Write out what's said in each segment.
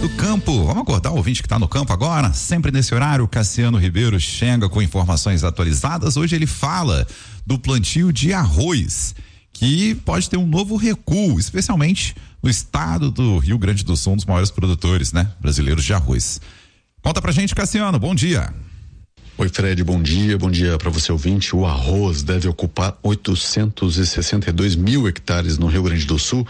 do campo. Vamos acordar o ouvinte que está no campo agora? Sempre nesse horário, Cassiano Ribeiro chega com informações atualizadas. Hoje ele fala do plantio de arroz, que pode ter um novo recuo, especialmente no estado do Rio Grande do Sul, um dos maiores produtores, brasileiros de arroz. Conta pra gente, Cassiano, bom dia. Oi, Fred, bom dia para você ouvinte. O arroz deve ocupar 862 mil hectares no Rio Grande do Sul,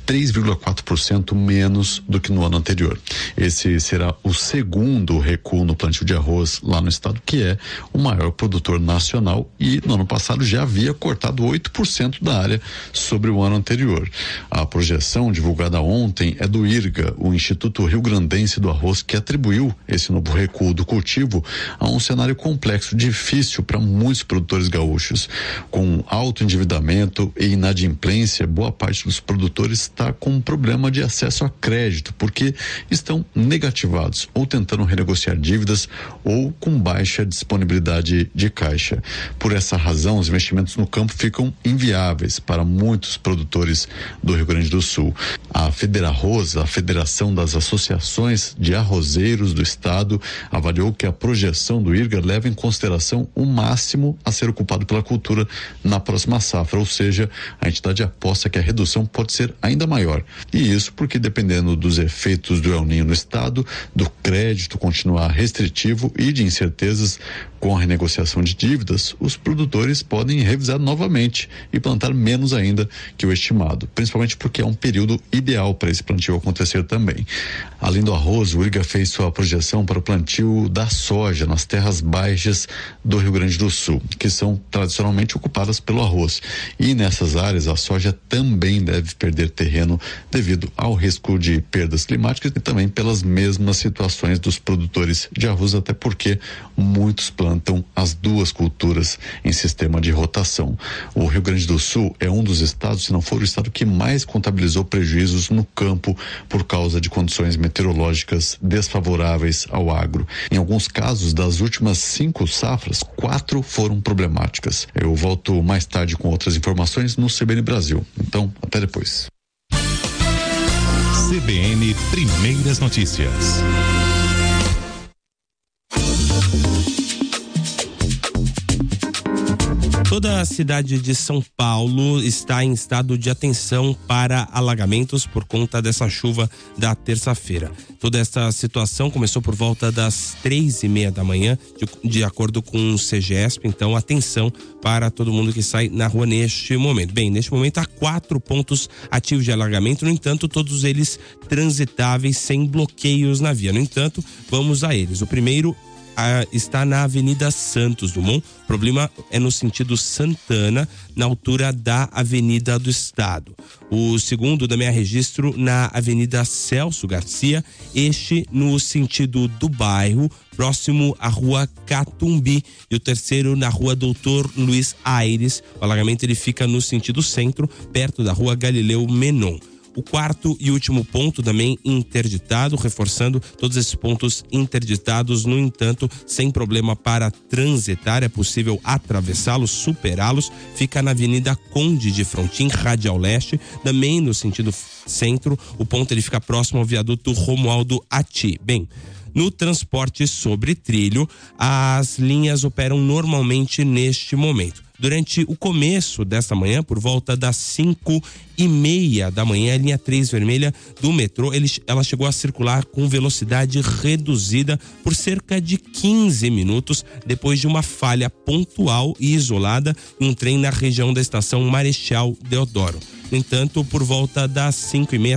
3,4% menos do que no ano anterior. Esse será o segundo recuo no plantio de arroz lá no estado, que é o maior produtor nacional, e no ano passado já havia cortado 8% da área sobre o ano anterior. A projeção divulgada ontem é do IRGA, o Instituto Rio Grandense do Arroz, que atribuiu esse novo recuo do cultivo a um cenário complexo, difícil para muitos produtores gaúchos. Com alto endividamento e inadimplência, boa parte dos produtores está com um problema de acesso a crédito, porque estão negativados ou tentando renegociar dívidas ou com baixa disponibilidade de caixa. Por essa razão, os investimentos no campo ficam inviáveis para muitos produtores do Rio Grande do Sul. A Federarroz, a Federação das Associações de Arrozeiros do Estado, avaliou que a projeção do IRGA leva em consideração o máximo a ser ocupado pela cultura na próxima safra, ou seja, a entidade aposta que a redução pode ser ainda maior. E isso porque, dependendo dos efeitos do El Niño no estado, do crédito continuar restritivo e de incertezas com a renegociação de dívidas, os produtores podem revisar novamente e plantar menos ainda que o estimado, principalmente porque é um período ideal para esse plantio acontecer também. Além do arroz, o IRGA fez sua projeção para o plantio da soja nas terras baixas do Rio Grande do Sul, que são tradicionalmente ocupadas pelo arroz. E nessas áreas a soja também deve perder terreno devido ao risco de perdas climáticas e também pelas mesmas situações dos produtores de arroz, até porque muitos plantam as duas culturas em sistema de rotação. O Rio Grande do Sul é um dos estados, se não for o estado, que mais contabilizou prejuízos no campo por causa de condições meteorológicas desfavoráveis ao agro. Em alguns casos, das últimas 5 safras, 4 foram problemáticas. Eu volto mais tarde com outras informações no CBN Brasil. Então, até depois. CBN Primeiras Notícias. Toda a cidade de São Paulo está em estado de atenção para alagamentos por conta dessa chuva da terça-feira. Toda essa situação começou por volta das 3:30 da manhã, de acordo com o CEGESP. Então, atenção para todo mundo que sai na rua neste momento. Bem, neste momento há 4 pontos ativos de alagamento, no entanto, todos eles transitáveis sem bloqueios na via. No entanto, vamos a eles. O primeiro está na Avenida Santos Dumont. O problema é no sentido Santana, na altura da Avenida do Estado. O segundo também é registro na Avenida Celso Garcia, este no sentido do bairro, próximo à Rua Catumbi. E o terceiro na Rua Doutor Luiz Aires. O alagamento ele fica no sentido centro, perto da Rua Galileu Menon. O quarto e último ponto também interditado, reforçando todos esses pontos interditados, no entanto, sem problema para transitar, é possível atravessá-los, superá-los. Fica na Avenida Conde de Frontin, Radial Leste, também no sentido centro. O ponto ele fica próximo ao viaduto Romualdo Ati. Bem, no transporte sobre trilho, as linhas operam normalmente neste momento. Durante o começo desta manhã, por volta das 5:30 da manhã, a linha 3 vermelha do metrô, ela chegou a circular com velocidade reduzida por cerca de 15 minutos, depois de uma falha pontual e isolada em um trem na região da estação Marechal Deodoro. No entanto, por volta das 5:30,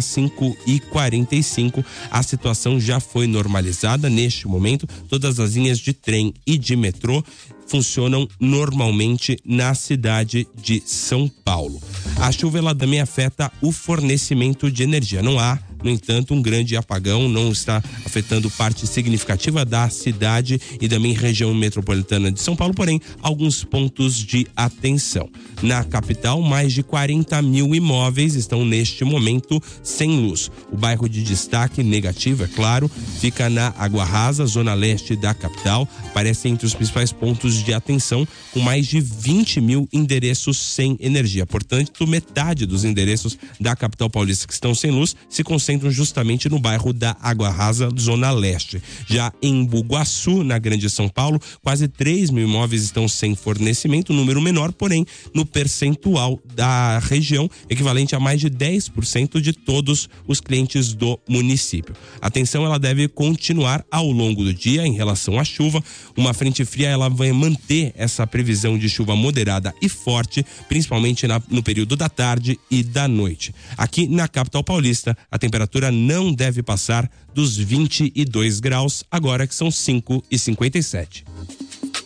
5:45, a situação já foi normalizada. Neste momento, todas as linhas de trem e de metrô funcionam normalmente na cidade de São Paulo. A chuva ela também afeta o fornecimento de energia. Não há, no entanto, um grande apagão, não está afetando parte significativa da cidade e também região metropolitana de São Paulo, porém, alguns pontos de atenção. Na capital, mais de 40 mil imóveis estão neste momento sem luz. O bairro de destaque negativo, é claro, fica na Água Rasa, zona leste da capital, aparece entre os principais pontos de atenção, com mais de 20 mil endereços sem energia. Portanto, metade dos endereços da capital paulista que estão sem luz se concentram concentram justamente no bairro da Água Rasa, zona leste. Já em Bugaçu, na Grande São Paulo, quase 3 mil imóveis estão sem fornecimento, número menor, porém, no percentual da região, equivalente a mais de 10% de todos os clientes do município. A atenção ela deve continuar ao longo do dia em relação à chuva. Uma frente fria ela vai manter essa previsão de chuva moderada e forte, principalmente no período da tarde e da noite. Aqui na capital paulista, a temperatura não deve passar dos 22 graus, agora que são 5h57.